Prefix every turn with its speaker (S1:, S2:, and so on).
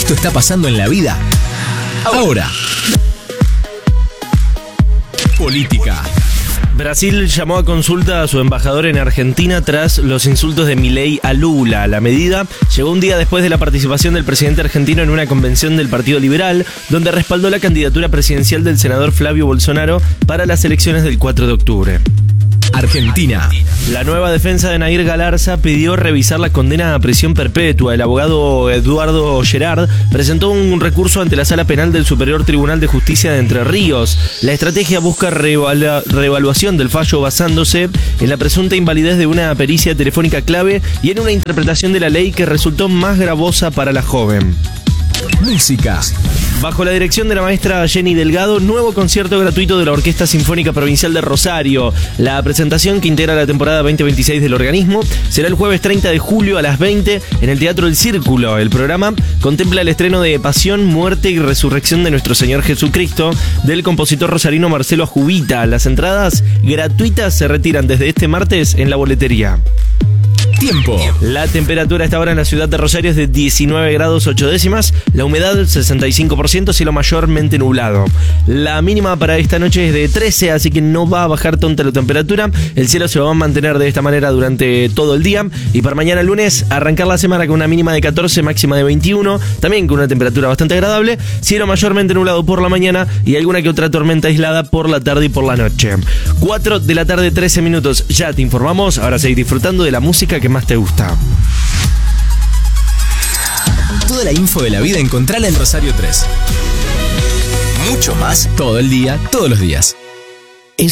S1: Esto está pasando en la vida ahora. Política.
S2: Brasil llamó a consulta a su embajador en Argentina tras los insultos de Milei a Lula. La medida llegó un día después de la participación del presidente argentino en una convención del Partido Liberal, donde respaldó la candidatura presidencial del senador Flavio Bolsonaro para las elecciones del 4 de octubre.
S1: Argentina.
S2: La nueva defensa de Nahir Galarza pidió revisar la condena a prisión perpetua. El abogado Eduardo Gerard presentó un recurso ante la Sala Penal del Superior Tribunal de Justicia de Entre Ríos. La estrategia busca reevaluación del fallo basándose en la presunta invalidez de una pericia telefónica clave y en una interpretación de la ley que resultó más gravosa para la joven.
S1: Música.
S2: Bajo la dirección de la maestra Jenny Delgado, nuevo concierto gratuito de la Orquesta Sinfónica Provincial de Rosario. La presentación, que integra la temporada 2026 del organismo, será el jueves 30 de julio a las 20 en el Teatro El Círculo. El programa contempla el estreno de Pasión, Muerte y Resurrección de Nuestro Señor Jesucristo del compositor rosarino Marcelo Ajubita. Las entradas gratuitas se retiran desde este martes en la boletería.
S1: Tiempo.
S2: La temperatura a esta hora en la ciudad de Rosario es de 19 grados 8 décimas, la humedad 65%, cielo mayormente nublado. La mínima para esta noche es de 13, así que no va a bajar tanto la temperatura. El cielo se va a mantener de esta manera durante todo el día. Y para mañana lunes, arrancar la semana con una mínima de 14, máxima de 21, también con una temperatura bastante agradable. Cielo mayormente nublado por la mañana y alguna que otra tormenta aislada por la tarde y por la noche. 4 de la tarde, 13 minutos. Ya te informamos, ahora seguir disfrutando de la música que más te gusta.
S1: Toda la info de la vida encontrala en Rosario 3. Mucho más todo el día, todos los días.